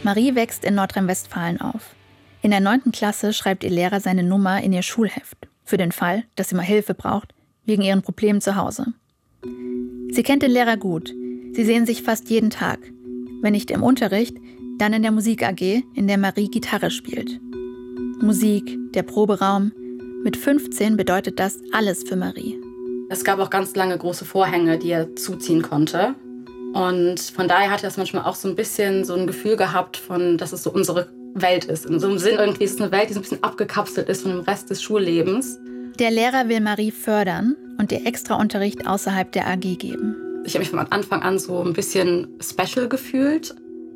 Marie wächst in Nordrhein-Westfalen auf. In der 9. Klasse schreibt ihr Lehrer seine Nummer in ihr Schulheft, für den Fall, dass sie mal Hilfe braucht, wegen ihren Problemen zu Hause. Sie kennt den Lehrer gut. Sie sehen sich fast jeden Tag. Wenn nicht im Unterricht, dann in der Musik AG, in der Marie Gitarre spielt. Musik, der Proberaum. Mit 15 bedeutet das alles für Marie. Es gab auch ganz lange große Vorhänge, die er zuziehen konnte. Und von daher hatte er manchmal auch so ein bisschen so ein Gefühl gehabt, dass es so unsere Welt ist. In so einem Sinn irgendwie ist es eine Welt, die so ein bisschen abgekapselt ist von dem Rest des Schullebens. Der Lehrer will Marie fördern und ihr extra Unterricht außerhalb der AG geben. Ich habe mich von Anfang an so ein bisschen special gefühlt.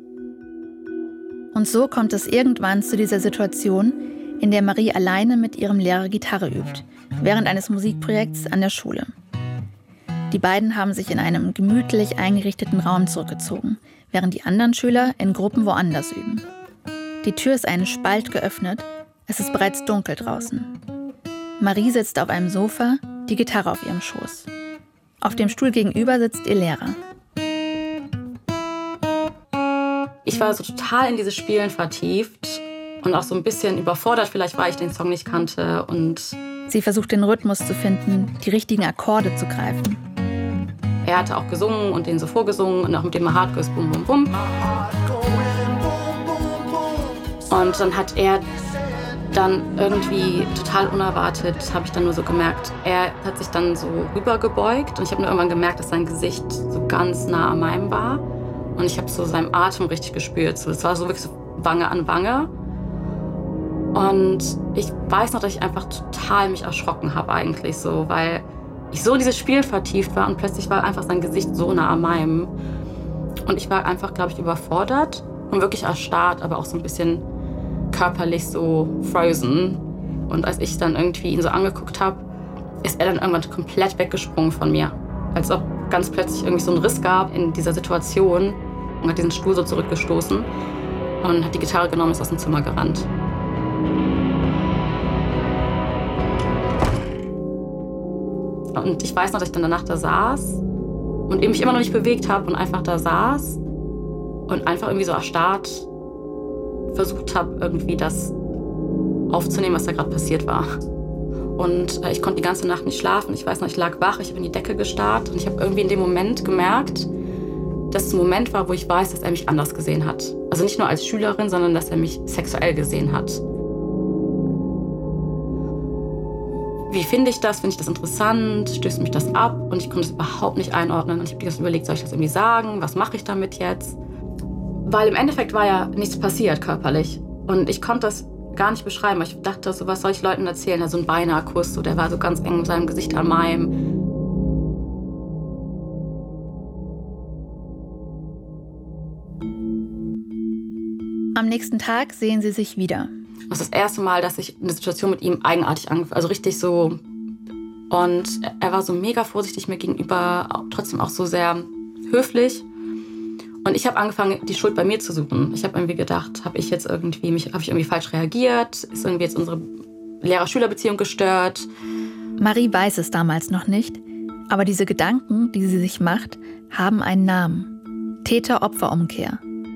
Und so kommt es irgendwann zu dieser Situation, in der Marie alleine mit ihrem Lehrer Gitarre übt, während eines Musikprojekts an der Schule. Die beiden haben sich in einem gemütlich eingerichteten Raum zurückgezogen, während die anderen Schüler in Gruppen woanders üben. Die Tür ist einen Spalt geöffnet, es ist bereits dunkel draußen. Marie sitzt auf einem Sofa, die Gitarre auf ihrem Schoß. Auf dem Stuhl gegenüber sitzt ihr Lehrer. Ich war so total in diese Spielen vertieft und auch so ein bisschen überfordert, vielleicht, weil ich den Song nicht kannte. Und sie versucht, den Rhythmus zu finden, die richtigen Akkorde zu greifen. Er hatte auch gesungen und den so vorgesungen und auch mit dem My Heart Goes Bum Bum Bum. Und dann hat er dann irgendwie total unerwartet, habe ich dann nur so gemerkt, er hat sich dann so rübergebeugt und ich habe nur irgendwann gemerkt, dass sein Gesicht so ganz nah an meinem war. Und ich habe so seinen Atem richtig gespürt. So, es war so wirklich so Wange an Wange. Und ich weiß noch, dass ich einfach total mich erschrocken habe eigentlich so, weil ich so in dieses Spiel vertieft war und plötzlich war einfach sein Gesicht so nah an meinem. Und ich war einfach, glaube ich, überfordert und wirklich erstarrt, aber auch so ein bisschen körperlich so frozen. Und als ich dann irgendwie ihn so angeguckt habe, ist er dann irgendwann komplett weggesprungen von mir. Als ob ganz plötzlich irgendwie so einen Riss gab in dieser Situation und hat diesen Stuhl so zurückgestoßen und hat die Gitarre genommen und ist aus dem Zimmer gerannt. Und ich weiß noch, dass ich dann danach da saß und mich immer noch nicht bewegt habe und einfach da saß und einfach irgendwie so erstarrt versucht habe, irgendwie das aufzunehmen, was da gerade passiert war. Und ich konnte die ganze Nacht nicht schlafen. Ich weiß noch, ich lag wach, ich habe in die Decke gestarrt und ich habe irgendwie in dem Moment gemerkt, dass es ein Moment war, wo ich weiß, dass er mich anders gesehen hat. Also nicht nur als Schülerin, sondern dass er mich sexuell gesehen hat. Wie finde ich das? Finde ich das interessant? Stößt mich das ab? Und ich konnte es überhaupt nicht einordnen. Und ich habe die ganze Zeit überlegt, soll ich das irgendwie sagen? Was mache ich damit jetzt? Weil im Endeffekt war ja nichts passiert körperlich. Und ich konnte das gar nicht beschreiben. Ich dachte, so, was soll ich Leuten erzählen? Ja, so ein Beinahe-Kuss, so, der war so ganz eng mit seinem Gesicht an meinem. Am nächsten Tag sehen sie sich wieder. Das ist das erste Mal, dass ich eine Situation mit ihm eigenartig angefangen, also richtig so. Und er war so mega vorsichtig mir gegenüber, trotzdem auch so sehr höflich. Und ich habe angefangen, die Schuld bei mir zu suchen. Ich habe irgendwie gedacht, habe ich irgendwie falsch reagiert? Ist irgendwie jetzt unsere Lehrer-Schüler-Beziehung gestört? Marie weiß es damals noch nicht, aber diese Gedanken, die sie sich macht, haben einen Namen. Täter-Opfer-Umkehr.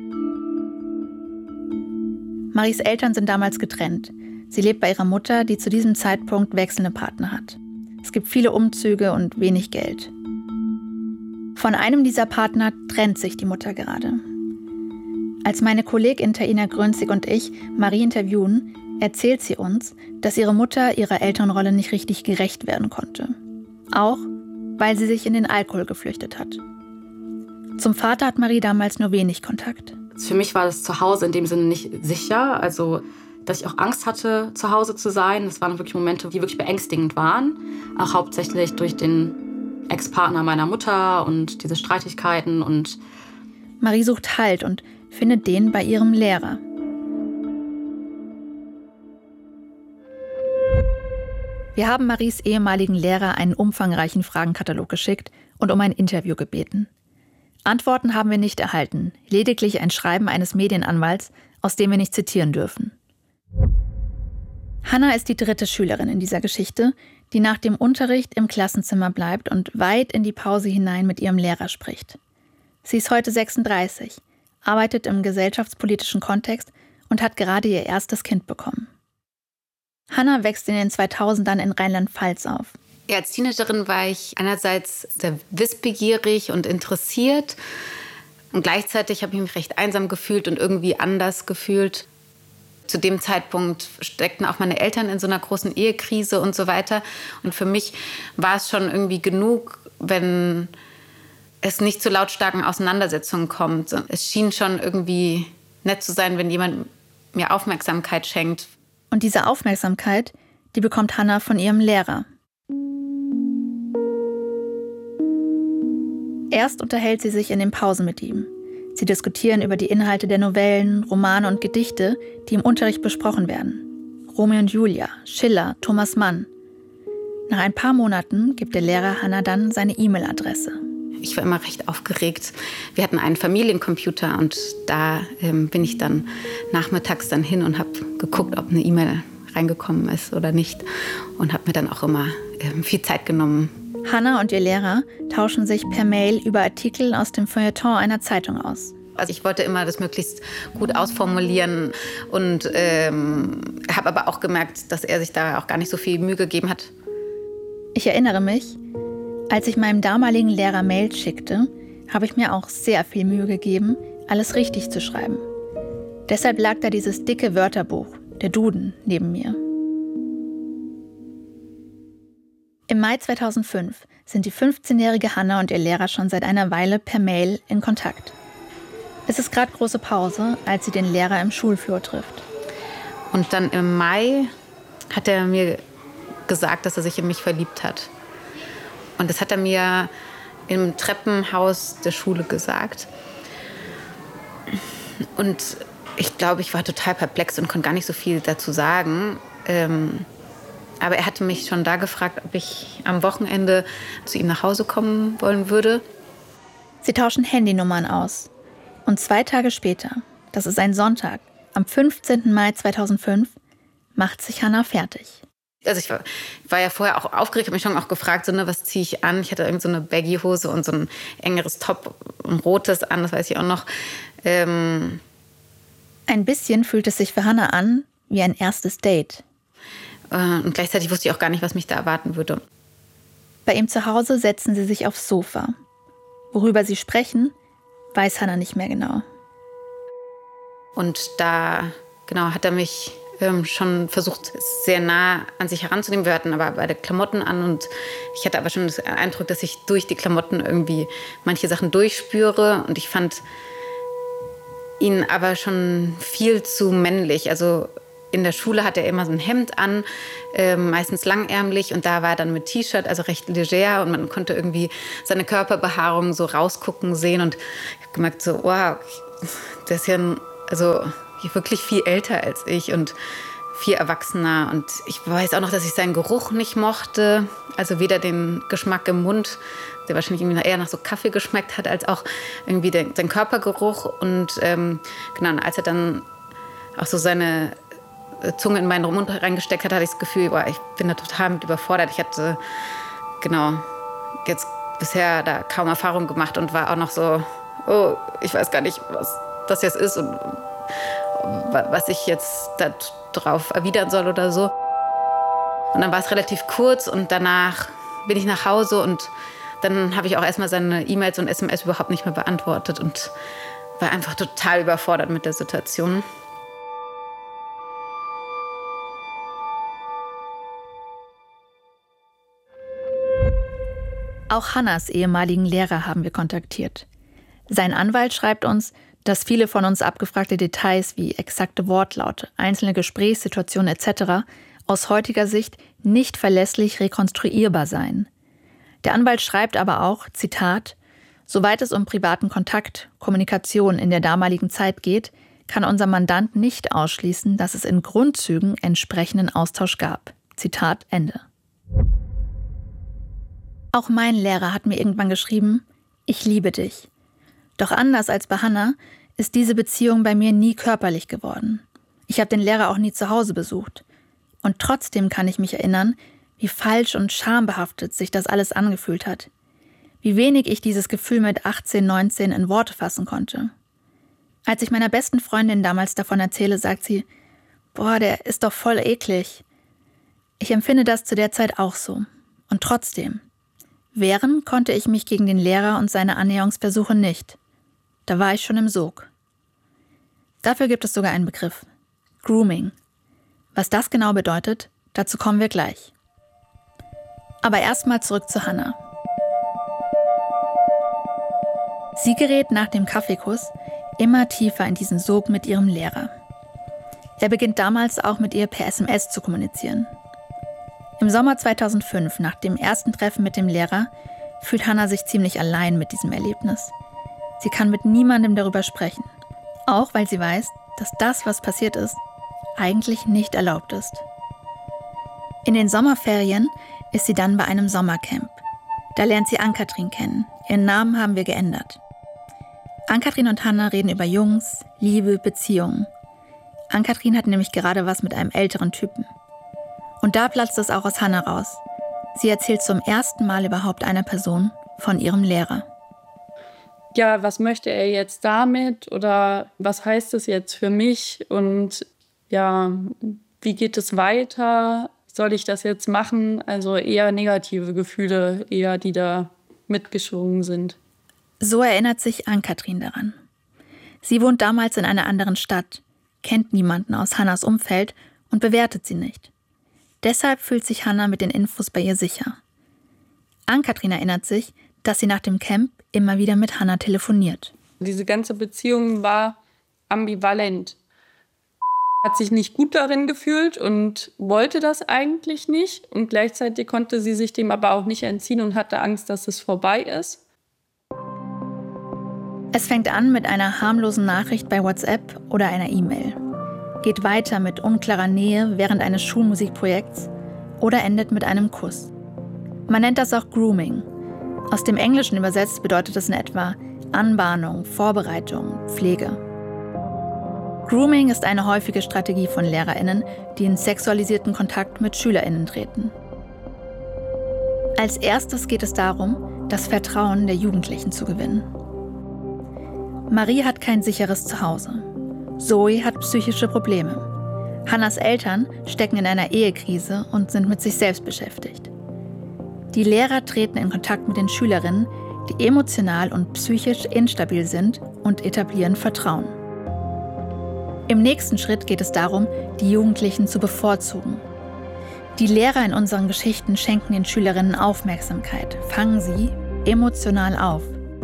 Maries Eltern sind damals getrennt. Sie lebt bei ihrer Mutter, die zu diesem Zeitpunkt wechselnde Partner hat. Es gibt viele Umzüge und wenig Geld. Von einem dieser Partner trennt sich die Mutter gerade. Als meine Kollegin Taina Grünzig und ich Marie interviewen, erzählt sie uns, dass ihre Mutter ihrer Elternrolle nicht richtig gerecht werden konnte. Auch, weil sie sich in den Alkohol geflüchtet hat. Zum Vater hat Marie damals nur wenig Kontakt. Für mich war das Zuhause in dem Sinne nicht sicher. Also, dass ich auch Angst hatte, zu Hause zu sein. Das waren wirklich Momente, die wirklich beängstigend waren. Auch hauptsächlich durch den Ex-Partner meiner Mutter und diese Streitigkeiten. Und Marie sucht Halt und findet den bei ihrem Lehrer. Wir haben Maries ehemaligen Lehrer einen umfangreichen Fragenkatalog geschickt und um ein Interview gebeten. Antworten haben wir nicht erhalten, lediglich ein Schreiben eines Medienanwalts, aus dem wir nicht zitieren dürfen. Hannah ist die 3. Schülerin in dieser Geschichte, die nach dem Unterricht im Klassenzimmer bleibt und weit in die Pause hinein mit ihrem Lehrer spricht. Sie ist heute 36, arbeitet im gesellschaftspolitischen Kontext und hat gerade ihr erstes Kind bekommen. Hannah wächst in den 2000ern in Rheinland-Pfalz auf. Ja, als Teenagerin war ich einerseits sehr wissbegierig und interessiert und gleichzeitig habe ich mich recht einsam gefühlt und irgendwie anders gefühlt. Zu dem Zeitpunkt steckten auch meine Eltern in so einer großen Ehekrise und so weiter. Und für mich war es schon irgendwie genug, wenn es nicht zu lautstarken Auseinandersetzungen kommt. Es schien schon irgendwie nett zu sein, wenn jemand mir Aufmerksamkeit schenkt. Und diese Aufmerksamkeit, die bekommt Hannah von ihrem Lehrer. Erst unterhält sie sich in den Pausen mit ihm. Sie diskutieren über die Inhalte der Novellen, Romane und Gedichte, die im Unterricht besprochen werden. Romeo und Julia, Schiller, Thomas Mann. Nach ein paar Monaten gibt der Lehrer Hannah dann seine E-Mail-Adresse. Ich war immer recht aufgeregt. Wir hatten einen Familiencomputer und da bin ich dann nachmittags dann hin und habe geguckt, ob eine E-Mail reingekommen ist oder nicht. Und habe mir dann auch immer viel Zeit genommen. Hannah und ihr Lehrer tauschen sich per Mail über Artikel aus dem Feuilleton einer Zeitung aus. Also ich wollte immer das möglichst gut ausformulieren und habe aber auch gemerkt, dass er sich da auch gar nicht so viel Mühe gegeben hat. Ich erinnere mich, als ich meinem damaligen Lehrer Mails schickte, habe ich mir auch sehr viel Mühe gegeben, alles richtig zu schreiben. Deshalb lag da dieses dicke Wörterbuch, der Duden, neben mir. Im Mai 2005 sind die 15-jährige Hannah und ihr Lehrer schon seit einer Weile per Mail in Kontakt. Es ist gerade große Pause, als sie den Lehrer im Schulflur trifft. Und dann im Mai hat er mir gesagt, dass er sich in mich verliebt hat. Und das hat er mir im Treppenhaus der Schule gesagt. Und ich glaube, ich war total perplex und konnte gar nicht so viel dazu sagen. Aber er hatte mich schon da gefragt, ob ich am Wochenende zu ihm nach Hause kommen wollen würde. Sie tauschen Handynummern aus. Und 2 Tage später, das ist ein Sonntag, am 15. Mai 2005, macht sich Hannah fertig. Also ich war ja vorher auch aufgeregt, habe mich schon auch gefragt, so, ne, was ziehe ich an? Ich hatte irgend so eine Baggy-Hose und so ein engeres Top, ein rotes an, das weiß ich auch noch. Ein bisschen fühlt es sich für Hannah an wie ein erstes Date. Und gleichzeitig wusste ich auch gar nicht, was mich da erwarten würde. Bei ihm zu Hause setzen sie sich aufs Sofa. Worüber sie sprechen, weiß Hannah nicht mehr genau. Und da hat er mich schon versucht, sehr nah an sich heranzunehmen. Wir hatten aber beide Klamotten an und ich hatte aber schon den Eindruck, dass ich durch die Klamotten irgendwie manche Sachen durchspüre. Und ich fand ihn aber schon viel zu männlich. Also in der Schule hatte er immer so ein Hemd an, meistens langärmlich und da war er dann mit T-Shirt, also recht leger und man konnte irgendwie seine Körperbehaarung so rausgucken sehen und ich habe gemerkt so, wow, der ist ja wirklich viel älter als ich und viel erwachsener und ich weiß auch noch, dass ich seinen Geruch nicht mochte, also weder den Geschmack im Mund, der wahrscheinlich irgendwie eher nach so Kaffee geschmeckt hat, als auch irgendwie sein Körpergeruch und als er dann auch so seine Zunge in meinen Mund reingesteckt hat, hatte ich das Gefühl, boah, ich bin da total mit überfordert. Ich hatte jetzt bisher da kaum Erfahrung gemacht und war auch noch so, oh, ich weiß gar nicht, was das jetzt ist und was ich jetzt darauf erwidern soll oder so. Und dann war es relativ kurz und danach bin ich nach Hause und dann habe ich auch erstmal seine E-Mails und SMS überhaupt nicht mehr beantwortet und war einfach total überfordert mit der Situation. Auch Hannahs ehemaligen Lehrer haben wir kontaktiert. Sein Anwalt schreibt uns, dass viele von uns abgefragte Details wie exakte Wortlaute, einzelne Gesprächssituationen etc. aus heutiger Sicht nicht verlässlich rekonstruierbar seien. Der Anwalt schreibt aber auch, Zitat, soweit es um privaten Kontakt, Kommunikation in der damaligen Zeit geht, kann unser Mandant nicht ausschließen, dass es in Grundzügen entsprechenden Austausch gab. Zitat Ende. Auch mein Lehrer hat mir irgendwann geschrieben, ich liebe dich. Doch anders als bei Hannah ist diese Beziehung bei mir nie körperlich geworden. Ich habe den Lehrer auch nie zu Hause besucht. Und trotzdem kann ich mich erinnern, wie falsch und schambehaftet sich das alles angefühlt hat. Wie wenig ich dieses Gefühl mit 18, 19 in Worte fassen konnte. Als ich meiner besten Freundin damals davon erzähle, sagt sie, boah, der ist doch voll eklig. Ich empfinde das zu der Zeit auch so. Und trotzdem, wehren konnte ich mich gegen den Lehrer und seine Annäherungsversuche nicht. Da war ich schon im Sog. Dafür gibt es sogar einen Begriff. Grooming. Was das genau bedeutet, dazu kommen wir gleich. Aber erstmal zurück zu Hannah. Sie gerät nach dem Kaffeekuss immer tiefer in diesen Sog mit ihrem Lehrer. Er beginnt damals auch mit ihr per SMS zu kommunizieren. Im Sommer 2005, nach dem ersten Treffen mit dem Lehrer, fühlt Hannah sich ziemlich allein mit diesem Erlebnis. Sie kann mit niemandem darüber sprechen. Auch weil sie weiß, dass das, was passiert ist, eigentlich nicht erlaubt ist. In den Sommerferien ist sie dann bei einem Sommercamp. Da lernt sie Ann-Kathrin kennen. Ihren Namen haben wir geändert. Ann-Kathrin und Hannah reden über Jungs, Liebe, Beziehungen. Ann-Kathrin hat nämlich gerade was mit einem älteren Typen. Und da platzt es auch aus Hannah raus. Sie erzählt zum ersten Mal überhaupt einer Person von ihrem Lehrer. Ja, was möchte er jetzt damit oder was heißt es jetzt für mich und ja, wie geht es weiter? Soll ich das jetzt machen? Also eher negative Gefühle, eher die da mitgeschwungen sind. So erinnert sich Ann-Kathrin daran. Sie wohnt damals in einer anderen Stadt, kennt niemanden aus Hannahs Umfeld und bewertet sie nicht. Deshalb fühlt sich Hannah mit den Infos bei ihr sicher. Ann-Kathrin erinnert sich, dass sie nach dem Camp immer wieder mit Hannah telefoniert. Diese ganze Beziehung war ambivalent. Hat sich nicht gut darin gefühlt und wollte das eigentlich nicht. Und gleichzeitig konnte sie sich dem aber auch nicht entziehen und hatte Angst, dass es vorbei ist. Es fängt an mit einer harmlosen Nachricht bei WhatsApp oder einer E-Mail. Geht weiter mit unklarer Nähe während eines Schulmusikprojekts oder endet mit einem Kuss. Man nennt das auch Grooming. Aus dem Englischen übersetzt bedeutet es in etwa Anbahnung, Vorbereitung, Pflege. Grooming ist eine häufige Strategie von LehrerInnen, die in sexualisierten Kontakt mit SchülerInnen treten. Als erstes geht es darum, das Vertrauen der Jugendlichen zu gewinnen. Marie hat kein sicheres Zuhause. Zoe hat psychische Probleme. Hannahs Eltern stecken in einer Ehekrise und sind mit sich selbst beschäftigt. Die Lehrer treten in Kontakt mit den Schülerinnen, die emotional und psychisch instabil sind und etablieren Vertrauen. Im nächsten Schritt geht es darum, die Jugendlichen zu bevorzugen. Die Lehrer in unseren Geschichten schenken den Schülerinnen Aufmerksamkeit, fangen sie emotional auf.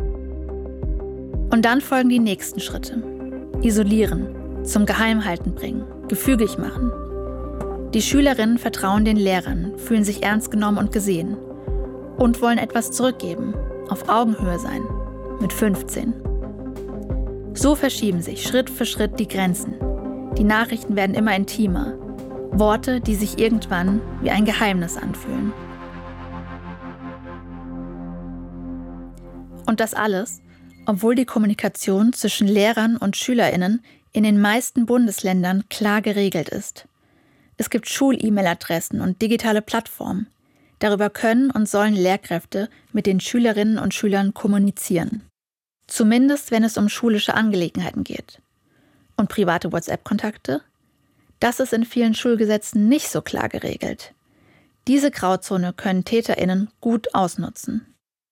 Und dann folgen die nächsten Schritte. Isolieren, zum Geheimhalten bringen, gefügig machen. Die Schülerinnen vertrauen den Lehrern, fühlen sich ernst genommen und gesehen und wollen etwas zurückgeben, auf Augenhöhe sein, mit 15. So verschieben sich Schritt für Schritt die Grenzen. Die Nachrichten werden immer intimer. Worte, die sich irgendwann wie ein Geheimnis anfühlen. Und das alles, obwohl die Kommunikation zwischen Lehrern und SchülerInnen in den meisten Bundesländern klar geregelt ist. Es gibt Schul-E-Mail-Adressen und digitale Plattformen. Darüber können und sollen Lehrkräfte mit den Schülerinnen und Schülern kommunizieren. Zumindest, wenn es um schulische Angelegenheiten geht. Und private WhatsApp-Kontakte? Das ist in vielen Schulgesetzen nicht so klar geregelt. Diese Grauzone können TäterInnen gut ausnutzen.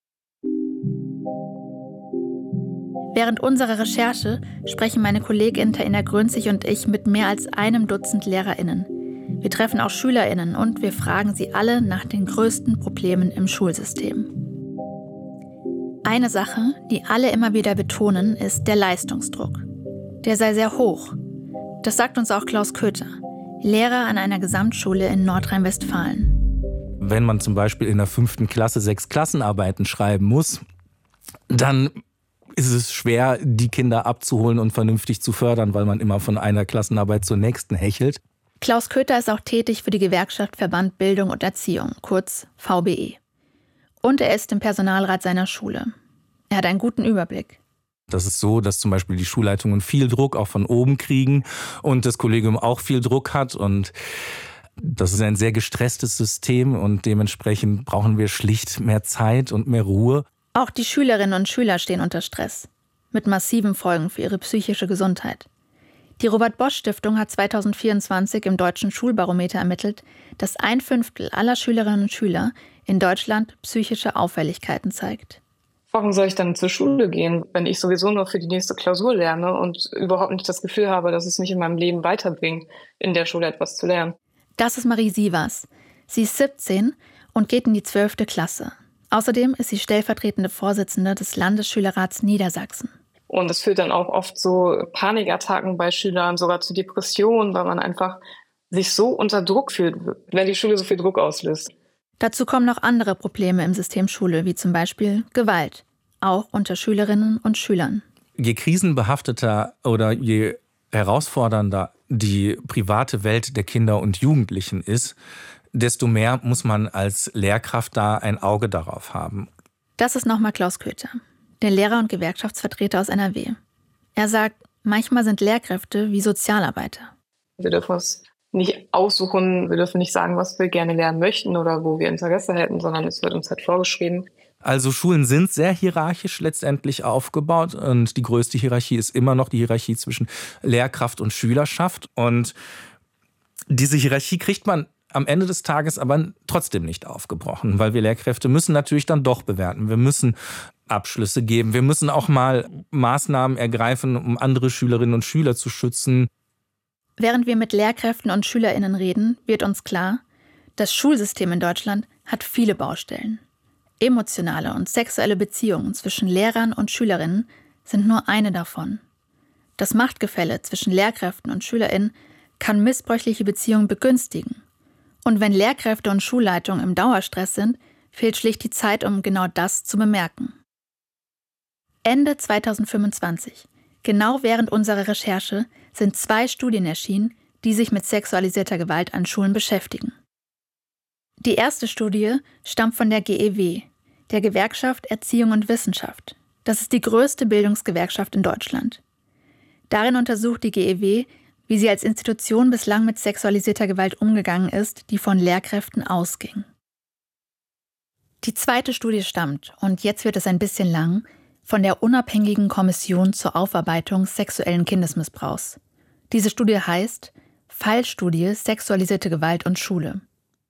Während unserer Recherche sprechen meine Kollegin Taina Grünzig und ich mit mehr als einem Dutzend LehrerInnen. Wir treffen auch SchülerInnen und wir fragen sie alle nach den größten Problemen im Schulsystem. Eine Sache, die alle immer wieder betonen, ist der Leistungsdruck. Der sei sehr hoch. Das sagt uns auch Klaus Köter, Lehrer an einer Gesamtschule in Nordrhein-Westfalen. Wenn man zum Beispiel in der 5. Klasse 6 Klassenarbeiten schreiben muss, dann ist es schwer, die Kinder abzuholen und vernünftig zu fördern, weil man immer von einer Klassenarbeit zur nächsten hechelt. Klaus Köter ist auch tätig für die Gewerkschaft Verband Bildung und Erziehung, kurz VBE. Und er ist im Personalrat seiner Schule. Er hat einen guten Überblick. Das ist so, dass zum Beispiel die Schulleitungen viel Druck auch von oben kriegen und das Kollegium auch viel Druck hat. Und das ist ein sehr gestresstes System und dementsprechend brauchen wir schlicht mehr Zeit und mehr Ruhe. Auch die Schülerinnen und Schüler stehen unter Stress. mit massiven Folgen für ihre psychische Gesundheit. Die Robert-Bosch-Stiftung hat 2024 im Deutschen Schulbarometer ermittelt, dass 1/5 aller Schülerinnen und Schüler in Deutschland psychische Auffälligkeiten zeigt. Warum soll ich dann zur Schule gehen, wenn ich sowieso nur für die nächste Klausur lerne und überhaupt nicht das Gefühl habe, dass es mich in meinem Leben weiterbringt, in der Schule etwas zu lernen? Das ist Marie Sievers. Sie ist 17 und geht in die 12. Klasse. Außerdem ist sie stellvertretende Vorsitzende des Landesschülerrats Niedersachsen. Und es führt dann auch oft so Panikattacken bei Schülern, sogar zu Depressionen, weil man einfach sich so unter Druck fühlt, wenn die Schule so viel Druck auslöst. Dazu kommen noch andere Probleme im System Schule, wie zum Beispiel Gewalt, auch unter Schülerinnen und Schülern. Je krisenbehafteter oder je herausfordernder die private Welt der Kinder und Jugendlichen ist, desto mehr muss man als Lehrkraft da ein Auge darauf haben. Das ist nochmal Klaus Köter, der Lehrer und Gewerkschaftsvertreter aus NRW. Er sagt, manchmal sind Lehrkräfte wie Sozialarbeiter. Wir dürfen es nicht aussuchen, wir dürfen nicht sagen, was wir gerne lernen möchten oder wo wir Interesse hätten, sondern es wird uns halt vorgeschrieben. Also Schulen sind sehr hierarchisch letztendlich aufgebaut und die größte Hierarchie ist immer noch die Hierarchie zwischen Lehrkraft und Schülerschaft. Und diese Hierarchie kriegt man am Ende des Tages aber trotzdem nicht aufgebrochen, weil wir Lehrkräfte müssen natürlich dann doch bewerten. Wir müssen Abschlüsse geben, wir müssen auch mal Maßnahmen ergreifen, um andere Schülerinnen und Schüler zu schützen. Während wir mit Lehrkräften und SchülerInnen reden, wird uns klar, das Schulsystem in Deutschland hat viele Baustellen. Emotionale und sexuelle Beziehungen zwischen Lehrern und Schülerinnen sind nur eine davon. Das Machtgefälle zwischen Lehrkräften und SchülerInnen kann missbräuchliche Beziehungen begünstigen. Und wenn Lehrkräfte und Schulleitungen im Dauerstress sind, fehlt schlicht die Zeit, um genau das zu bemerken. Ende 2025, genau während unserer Recherche, sind 2 Studien erschienen, die sich mit sexualisierter Gewalt an Schulen beschäftigen. Die erste Studie stammt von der GEW, der Gewerkschaft Erziehung und Wissenschaft. Das ist die größte Bildungsgewerkschaft in Deutschland. Darin untersucht die GEW, wie sie als Institution bislang mit sexualisierter Gewalt umgegangen ist, die von Lehrkräften ausging. Die zweite Studie stammt, und jetzt wird es ein bisschen lang, von der unabhängigen Kommission zur Aufarbeitung sexuellen Kindesmissbrauchs. Diese Studie heißt Fallstudie Sexualisierte Gewalt und Schule.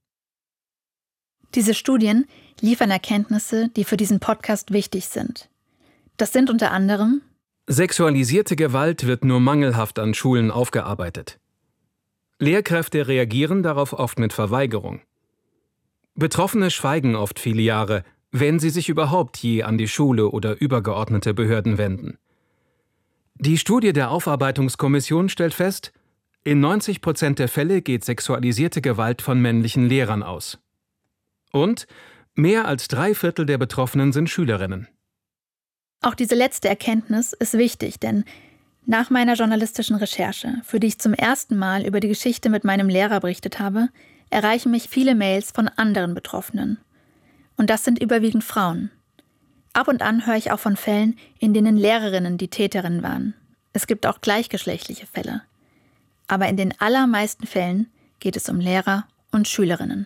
Diese Studien liefern Erkenntnisse, die für diesen Podcast wichtig sind. Das sind unter anderem: Sexualisierte Gewalt wird nur mangelhaft an Schulen aufgearbeitet. Lehrkräfte reagieren darauf oft mit Verweigerung. Betroffene schweigen oft viele Jahre, wenn sie sich überhaupt je an die Schule oder übergeordnete Behörden wenden. Die Studie der Aufarbeitungskommission stellt fest, in 90% der Fälle geht sexualisierte Gewalt von männlichen Lehrern aus. Und mehr als 3/4 der Betroffenen sind Schülerinnen. Auch diese letzte Erkenntnis ist wichtig, denn nach meiner journalistischen Recherche, für die ich zum ersten Mal über die Geschichte mit meinem Lehrer berichtet habe, erreichen mich viele Mails von anderen Betroffenen. Und das sind überwiegend Frauen. Ab und an höre ich auch von Fällen, in denen Lehrerinnen die Täterinnen waren. Es gibt auch gleichgeschlechtliche Fälle. Aber in den allermeisten Fällen geht es um Lehrer und Schülerinnen.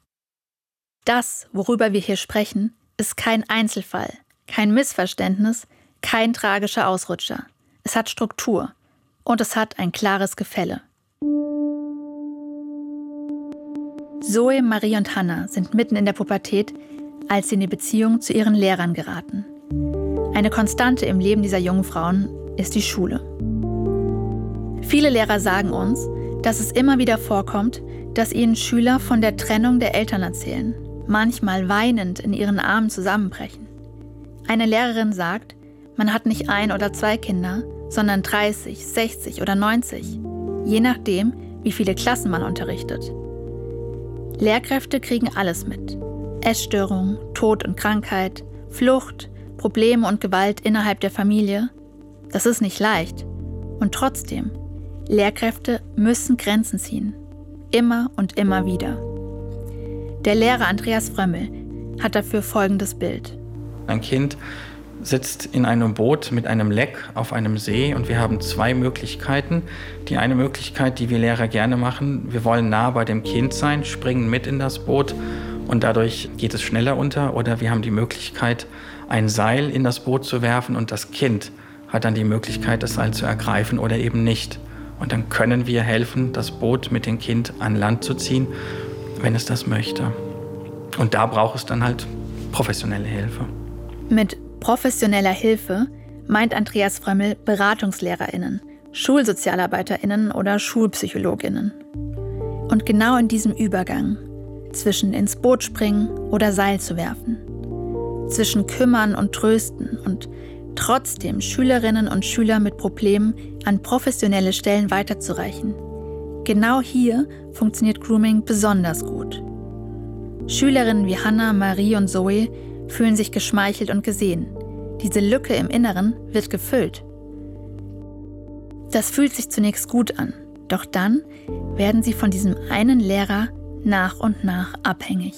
Das, worüber wir hier sprechen, ist kein Einzelfall, kein Missverständnis, kein tragischer Ausrutscher. Es hat Struktur und es hat ein klares Gefälle. Zoe, Marie und Hannah sind mitten in der Pubertät, als sie in die Beziehung zu ihren Lehrern geraten. Eine Konstante im Leben dieser jungen Frauen ist die Schule. Viele Lehrer sagen uns, dass es immer wieder vorkommt, dass ihnen Schüler von der Trennung der Eltern erzählen, manchmal weinend in ihren Armen zusammenbrechen. Eine Lehrerin sagt, man hat nicht 1 oder 2 Kinder, sondern 30, 60 oder 90, je nachdem, wie viele Klassen man unterrichtet. Lehrkräfte kriegen alles mit. Essstörungen, Tod und Krankheit, Flucht, Probleme und Gewalt innerhalb der Familie. Das ist nicht leicht. Und trotzdem, Lehrkräfte müssen Grenzen ziehen. Immer und immer wieder. Der Lehrer Andreas Frömmel hat dafür folgendes Bild. Ein Kind sitzt in einem Boot mit einem Leck auf einem See und wir haben 2 Möglichkeiten. Die eine Möglichkeit, die wir Lehrer gerne machen, wir wollen nah bei dem Kind sein, springen mit in das Boot und dadurch geht es schneller unter. Oder wir haben die Möglichkeit, ein Seil in das Boot zu werfen und das Kind hat dann die Möglichkeit, das Seil zu ergreifen oder eben nicht. Und dann können wir helfen, das Boot mit dem Kind an Land zu ziehen, wenn es das möchte. Und da braucht es dann halt professionelle Hilfe. Mit professioneller Hilfe meint Andreas Frömmel BeratungslehrerInnen, SchulsozialarbeiterInnen oder SchulpsychologInnen. Und genau in diesem Übergang, zwischen ins Boot springen oder Seil zu werfen, zwischen kümmern und trösten und trotzdem Schülerinnen und Schüler mit Problemen an professionelle Stellen weiterzureichen. Genau hier funktioniert Grooming besonders gut. Schülerinnen wie Hannah, Marie und Zoe fühlen sich geschmeichelt und gesehen. Diese Lücke im Inneren wird gefüllt. Das fühlt sich zunächst gut an, doch dann werden sie von diesem einen Lehrer nach und nach abhängig.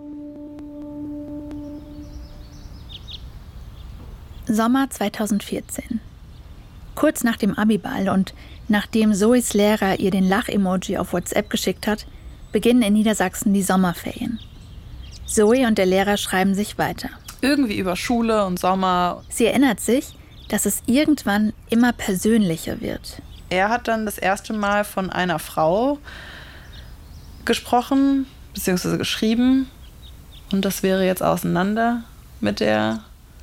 Sommer 2014. Kurz nach dem Abiball und nachdem Zoes Lehrer ihr den Lach-Emoji auf WhatsApp geschickt hat, beginnen in Niedersachsen die Sommerferien. Zoe und der Lehrer schreiben sich weiter. Irgendwie über Schule und Sommer. Sie erinnert sich, dass es irgendwann immer persönlicher wird. Er hat dann das erste Mal von einer Frau gesprochen, beziehungsweise geschrieben. Und das wäre jetzt auseinander mit der.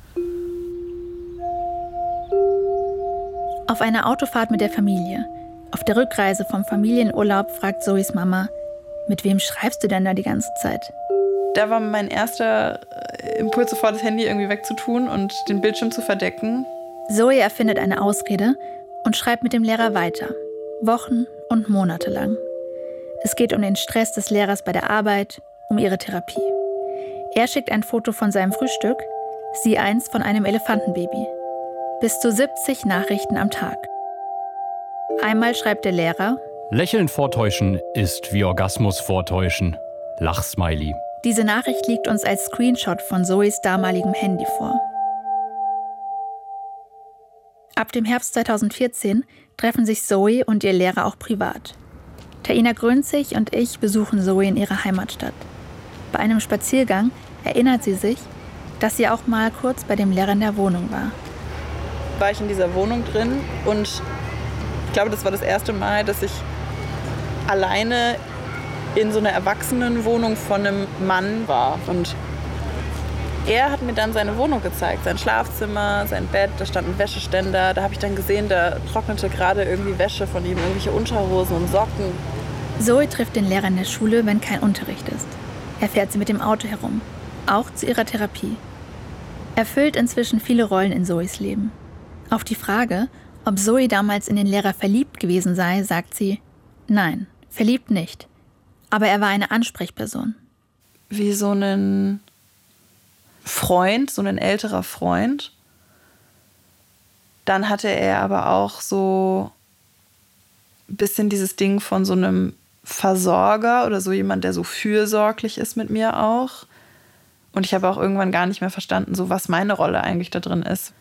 Auf einer Autofahrt mit der Familie, auf der Rückreise vom Familienurlaub, fragt Zoes Mama, mit wem schreibst du denn da die ganze Zeit? Da war mein erster Impuls, sofort das Handy irgendwie wegzutun und den Bildschirm zu verdecken. Zoe erfindet eine Ausrede und schreibt mit dem Lehrer weiter, Wochen und Monate lang. Es geht um den Stress des Lehrers bei der Arbeit, um ihre Therapie. Er schickt ein Foto von seinem Frühstück, sie eins von einem Elefantenbaby. Bis zu 70 Nachrichten am Tag. Einmal schreibt der Lehrer: Lächeln vortäuschen ist wie Orgasmus vortäuschen. Lachsmiley. Diese Nachricht liegt uns als Screenshot von Zoes damaligem Handy vor. Ab dem Herbst 2014 treffen sich Zoe und ihr Lehrer auch privat. Taina Grünzig und ich besuchen Zoe in ihrer Heimatstadt. Bei einem Spaziergang erinnert sie sich, dass sie auch mal kurz bei dem Lehrer in der Wohnung war. War ich in dieser Wohnung drin und ich glaube, das war das erste Mal, dass ich alleine in so einer Erwachsenenwohnung von einem Mann war. Und er hat mir dann seine Wohnung gezeigt, sein Schlafzimmer, sein Bett, da stand ein Wäscheständer. Da habe ich dann gesehen, da trocknete gerade irgendwie Wäsche von ihm, irgendwelche Unterhosen und Socken. Zoe trifft den Lehrer in der Schule, wenn kein Unterricht ist. Er fährt sie mit dem Auto herum, auch zu ihrer Therapie. Er füllt inzwischen viele Rollen in Zoes Leben. Auf die Frage, ob Zoe damals in den Lehrer verliebt gewesen sei, sagt sie: Nein, verliebt nicht. Aber er war eine Ansprechperson. Wie so ein Freund, so ein älterer Freund. Dann hatte er aber auch so ein bisschen dieses Ding von so einem Versorger oder so jemand, der so fürsorglich ist mit mir auch. Und ich habe auch irgendwann gar nicht mehr verstanden, so was meine Rolle eigentlich da drin ist.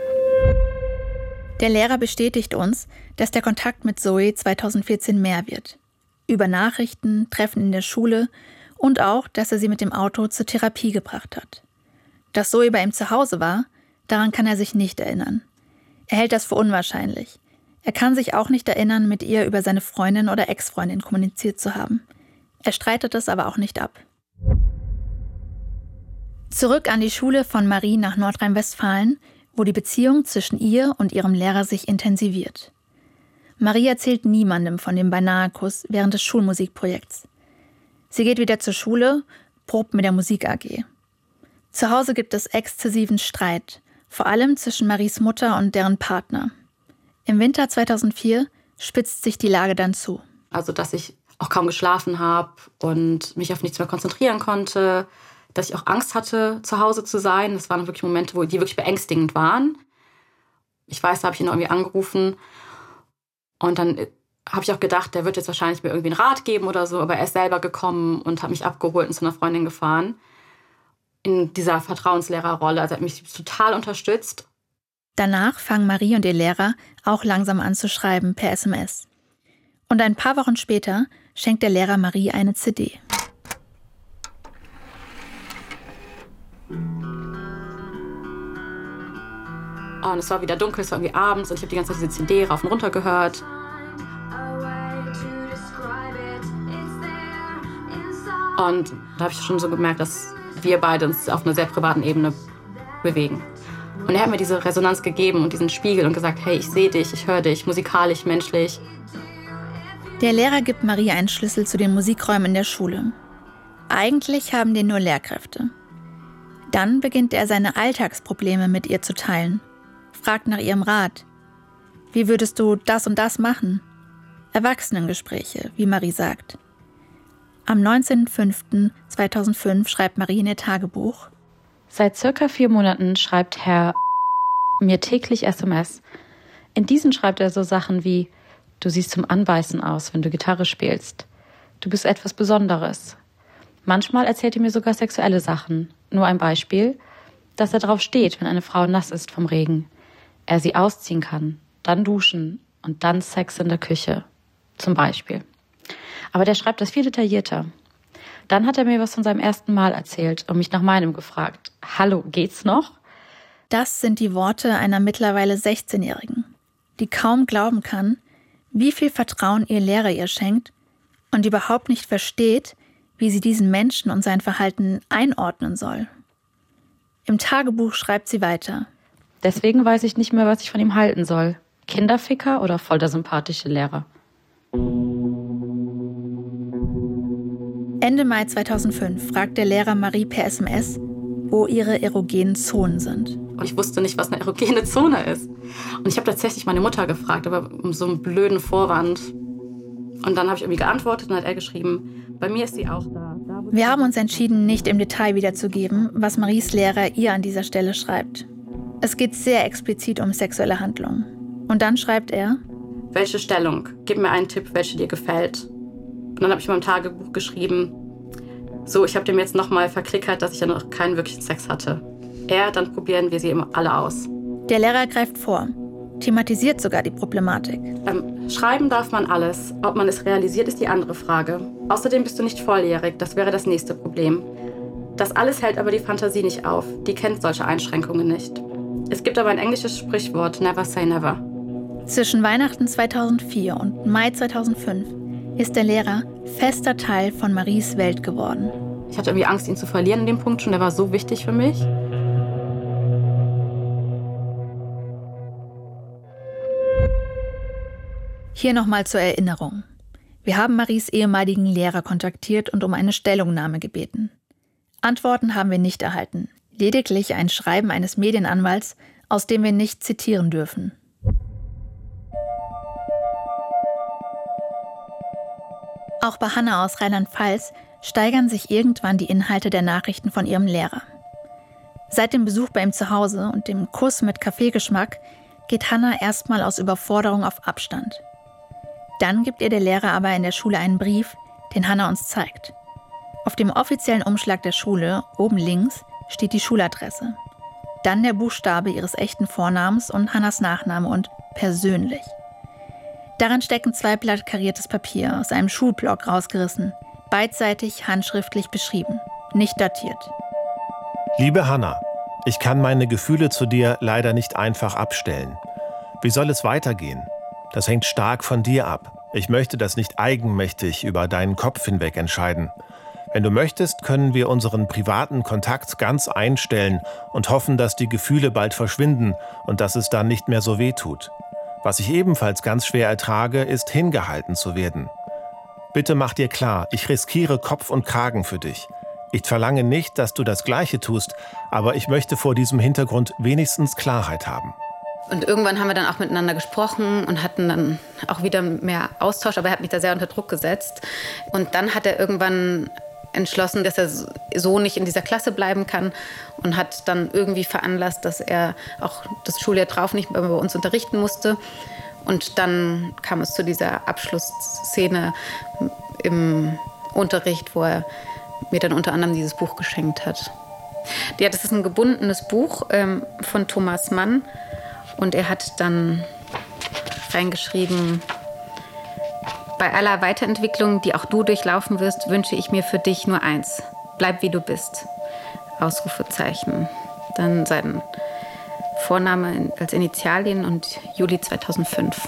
Der Lehrer bestätigt uns, dass der Kontakt mit Zoe 2014 mehr wird. Über Nachrichten, Treffen in der Schule und auch, dass er sie mit dem Auto zur Therapie gebracht hat. Dass Zoe bei ihm zu Hause war, daran kann er sich nicht erinnern. Er hält das für unwahrscheinlich. Er kann sich auch nicht erinnern, mit ihr über seine Freundin oder Ex-Freundin kommuniziert zu haben. Er streitet es aber auch nicht ab. Zurück an die Schule von Marie nach Nordrhein-Westfalen, wo die Beziehung zwischen ihr und ihrem Lehrer sich intensiviert. Marie erzählt niemandem von dem Beinahe-Kuss während des Schulmusikprojekts. Sie geht wieder zur Schule, probt mit der Musik AG. Zu Hause gibt es exzessiven Streit, vor allem zwischen Maries Mutter und deren Partner. Im Winter 2004 spitzt sich die Lage dann zu. Also, dass ich auch kaum geschlafen habe und mich auf nichts mehr konzentrieren konnte, dass ich auch Angst hatte, zu Hause zu sein. Das waren wirklich Momente, die wirklich beängstigend waren. Ich weiß, da habe ich ihn irgendwie angerufen und dann habe ich auch gedacht, der wird jetzt wahrscheinlich mir irgendwie einen Rat geben oder so, aber er ist selber gekommen und hat mich abgeholt und zu einer Freundin gefahren. In dieser Vertrauenslehrerrolle, also er hat mich total unterstützt. Danach fangen Marie und ihr Lehrer auch langsam an zu schreiben per SMS. Und ein paar Wochen später schenkt der Lehrer Marie eine CD. Und es war wieder dunkel, es war irgendwie abends und ich habe die ganze Zeit diese CD rauf und runter gehört. Und da habe ich schon so gemerkt, dass wir beide uns auf einer sehr privaten Ebene bewegen. Und er hat mir diese Resonanz gegeben und diesen Spiegel und gesagt, hey, ich sehe dich, ich höre dich, musikalisch, menschlich. Der Lehrer gibt Marie einen Schlüssel zu den Musikräumen in der Schule. Eigentlich haben den nur Lehrkräfte. Dann beginnt er, seine Alltagsprobleme mit ihr zu teilen. Fragt nach ihrem Rat. Wie würdest du das und das machen? Erwachsenengespräche, wie Marie sagt. Am 19.05.2005 schreibt Marie in ihr Tagebuch: Seit circa 4 Monaten schreibt Herr mir täglich SMS. In diesen schreibt er so Sachen wie: Du siehst zum Anbeißen aus, wenn du Gitarre spielst. Du bist etwas Besonderes. Manchmal erzählt er mir sogar sexuelle Sachen. Nur ein Beispiel, dass er drauf steht, wenn eine Frau nass ist vom Regen. Er sie ausziehen kann, dann duschen und dann Sex in der Küche. Zum Beispiel. Aber der schreibt das viel detaillierter. Dann hat er mir was von seinem ersten Mal erzählt und mich nach meinem gefragt. Hallo, geht's noch? Das sind die Worte einer mittlerweile 16-Jährigen, die kaum glauben kann, wie viel Vertrauen ihr Lehrer ihr schenkt und überhaupt nicht versteht, wie sie diesen Menschen und sein Verhalten einordnen soll. Im Tagebuch schreibt sie weiter: Deswegen weiß ich nicht mehr, was ich von ihm halten soll. Kinderficker oder voll der sympathische Lehrer? Ende Mai 2005 fragt der Lehrer Marie per SMS, wo ihre erogenen Zonen sind. Und ich wusste nicht, was eine erogene Zone ist. Und ich habe tatsächlich meine Mutter gefragt, aber um so einen blöden Vorwand. Und dann habe ich irgendwie geantwortet und hat er geschrieben, bei mir ist sie auch da. Wir haben uns entschieden, nicht im Detail wiederzugeben, was Maries Lehrer ihr an dieser Stelle schreibt. Es geht sehr explizit um sexuelle Handlungen. Und dann schreibt er: Welche Stellung? Gib mir einen Tipp, welche dir gefällt. Und dann habe ich in meinem Tagebuch geschrieben, so, ich habe dem jetzt nochmal verklickert, dass ich ja noch keinen wirklichen Sex hatte. Dann probieren wir sie immer alle aus. Der Lehrer greift vor, thematisiert sogar die Problematik. Schreiben darf man alles. Ob man es realisiert, ist die andere Frage. Außerdem bist du nicht volljährig, das wäre das nächste Problem. Das alles hält aber die Fantasie nicht auf. Die kennt solche Einschränkungen nicht. Es gibt aber ein englisches Sprichwort, never say never. Zwischen Weihnachten 2004 und Mai 2005 ist der Lehrer fester Teil von Maries Welt geworden. Ich hatte irgendwie Angst, ihn zu verlieren in dem Punkt schon. Der war so wichtig für mich. Hier nochmal zur Erinnerung. Wir haben Maries ehemaligen Lehrer kontaktiert und um eine Stellungnahme gebeten. Antworten haben wir nicht erhalten. Lediglich ein Schreiben eines Medienanwalts, aus dem wir nicht zitieren dürfen. Auch bei Hannah aus Rheinland-Pfalz steigern sich irgendwann die Inhalte der Nachrichten von ihrem Lehrer. Seit dem Besuch bei ihm zu Hause und dem Kuss mit Kaffeegeschmack geht Hannah erstmal aus Überforderung auf Abstand. Dann gibt ihr der Lehrer aber in der Schule einen Brief, den Hannah uns zeigt. Auf dem offiziellen Umschlag der Schule, oben links, steht die Schuladresse. Dann der Buchstabe ihres echten Vornamens und Hannahs Nachname und persönlich. Daran stecken 2 Blatt kariertes Papier aus einem Schulblock rausgerissen, beidseitig handschriftlich beschrieben, nicht datiert. Liebe Hannah, ich kann meine Gefühle zu dir leider nicht einfach abstellen. Wie soll es weitergehen? Das hängt stark von dir ab. Ich möchte das nicht eigenmächtig über deinen Kopf hinweg entscheiden. Wenn du möchtest, können wir unseren privaten Kontakt ganz einstellen und hoffen, dass die Gefühle bald verschwinden und dass es dann nicht mehr so weh tut. Was ich ebenfalls ganz schwer ertrage, ist hingehalten zu werden. Bitte mach dir klar, ich riskiere Kopf und Kragen für dich. Ich verlange nicht, dass du das Gleiche tust, aber ich möchte vor diesem Hintergrund wenigstens Klarheit haben. Und irgendwann haben wir dann auch miteinander gesprochen und hatten dann auch wieder mehr Austausch, aber er hat mich da sehr unter Druck gesetzt. Und dann hat er irgendwann entschlossen, dass er so nicht in dieser Klasse bleiben kann und hat dann irgendwie veranlasst, dass er auch das Schuljahr drauf nicht mehr bei uns unterrichten musste. Und dann kam es zu dieser Abschlussszene im Unterricht, wo er mir dann unter anderem dieses Buch geschenkt hat. Ja, das ist ein gebundenes Buch von Thomas Mann und er hat dann reingeschrieben: Bei aller Weiterentwicklung, die auch du durchlaufen wirst, wünsche ich mir für dich nur eins. Bleib wie du bist. Ausrufezeichen. Dann sein Vorname als Initialien und Juli 2005.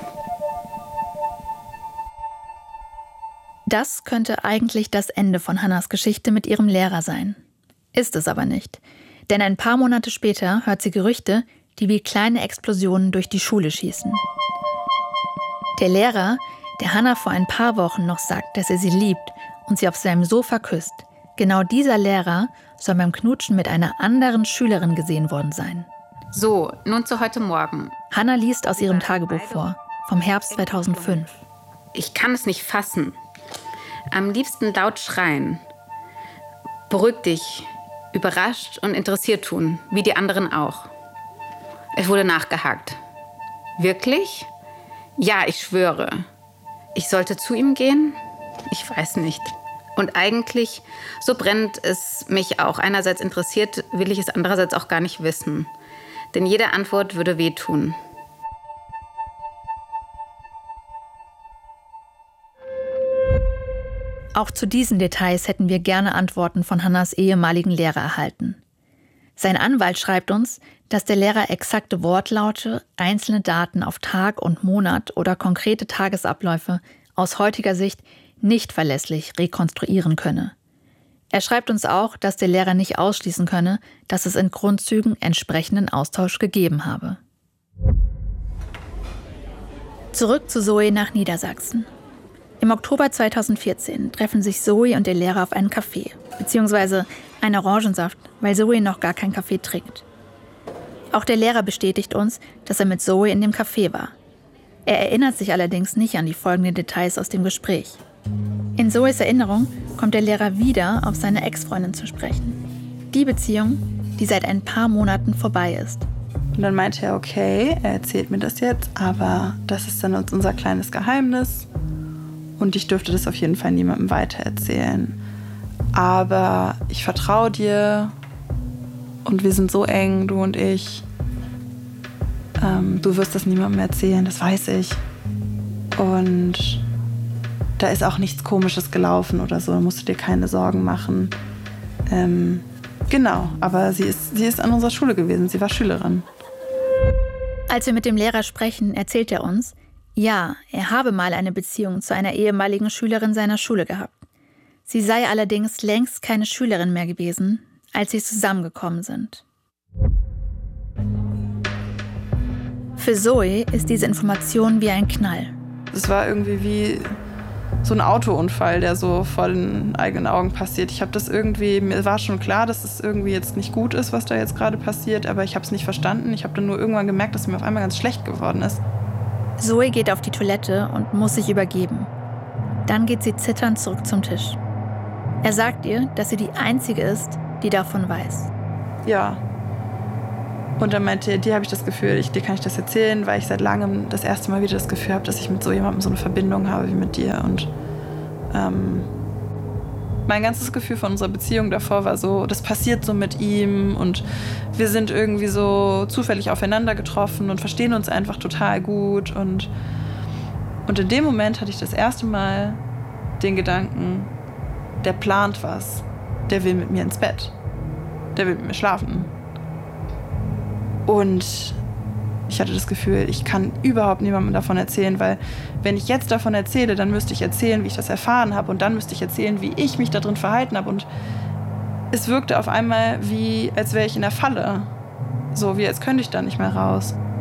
Das könnte eigentlich das Ende von Hannas Geschichte mit ihrem Lehrer sein. Ist es aber nicht. Denn ein paar Monate später hört sie Gerüchte, die wie kleine Explosionen durch die Schule schießen. Der Lehrer, der Hanna vor ein paar Wochen noch sagt, dass er sie liebt und sie auf seinem Sofa küsst, genau dieser Lehrer soll beim Knutschen mit einer anderen Schülerin gesehen worden sein. So, nun zu heute Morgen. Hanna liest aus ihrem Tagebuch vor, vom Herbst 2005. Ich kann es nicht fassen. Am liebsten laut schreien. Beruhig dich, überrascht und interessiert tun, wie die anderen auch. Es wurde nachgehakt. Wirklich? Ja, ich schwöre. Ich sollte zu ihm gehen? Ich weiß nicht. Und eigentlich, so brennend es mich auch einerseits interessiert, will ich es andererseits auch gar nicht wissen. Denn jede Antwort würde wehtun. Auch zu diesen Details hätten wir gerne Antworten von Hannas ehemaligen Lehrer erhalten. Sein Anwalt schreibt uns, dass der Lehrer exakte Wortlaute, einzelne Daten auf Tag und Monat oder konkrete Tagesabläufe aus heutiger Sicht nicht verlässlich rekonstruieren könne. Er schreibt uns auch, dass der Lehrer nicht ausschließen könne, dass es in Grundzügen entsprechenden Austausch gegeben habe. Zurück zu Zoe nach Niedersachsen. Im Oktober 2014 treffen sich Zoe und der Lehrer auf einen Kaffee, beziehungsweise einen Orangensaft, weil Zoe noch gar keinen Kaffee trinkt. Auch der Lehrer bestätigt uns, dass er mit Zoe in dem Café war. Er erinnert sich allerdings nicht an die folgenden Details aus dem Gespräch. In Zoes Erinnerung kommt der Lehrer wieder auf seine Ex-Freundin zu sprechen. Die Beziehung, die seit ein paar Monaten vorbei ist. Und dann meinte er, okay, er erzählt mir das jetzt, aber das ist dann unser kleines Geheimnis. Und ich dürfte das auf jeden Fall niemandem weitererzählen. Aber ich vertraue dir und wir sind so eng, du und ich. Du wirst das niemandem erzählen, das weiß ich. Und da ist auch nichts Komisches gelaufen oder so, da musst du dir keine Sorgen machen. Genau, aber sie ist an unserer Schule gewesen, sie war Schülerin. Als wir mit dem Lehrer sprechen, erzählt er uns, ja, er habe mal eine Beziehung zu einer ehemaligen Schülerin seiner Schule gehabt. Sie sei allerdings längst keine Schülerin mehr gewesen, als sie zusammengekommen sind. Für Zoe ist diese Information wie ein Knall. Es war irgendwie wie so ein Autounfall, der so vor den eigenen Augen passiert. Ich habe das irgendwie, mir war schon klar, dass es irgendwie jetzt nicht gut ist, was da jetzt gerade passiert, aber ich habe es nicht verstanden. Ich habe dann nur irgendwann gemerkt, dass mir auf einmal ganz schlecht geworden ist. Zoe geht auf die Toilette und muss sich übergeben. Dann geht sie zitternd zurück zum Tisch. Er sagt ihr, dass sie die Einzige ist, die davon weiß. Ja. Und dann meinte er, dir habe ich das Gefühl, dir kann ich das erzählen, weil ich seit langem das erste Mal wieder das Gefühl habe, dass ich mit so jemandem so eine Verbindung habe wie mit dir. Und mein ganzes Gefühl von unserer Beziehung davor war so, das passiert so mit ihm und wir sind irgendwie so zufällig aufeinander getroffen und verstehen uns einfach total gut. Und in dem Moment hatte ich das erste Mal den Gedanken, der plant was, der will mit mir ins Bett, der will mit mir schlafen. Und ich hatte das Gefühl, ich kann überhaupt niemandem davon erzählen, weil wenn ich jetzt davon erzähle, dann müsste ich erzählen, wie ich das erfahren habe und dann müsste ich erzählen, wie ich mich da drin verhalten habe. Und es wirkte auf einmal wie, als wäre ich in der Falle. So wie, als könnte ich da nicht mehr raus.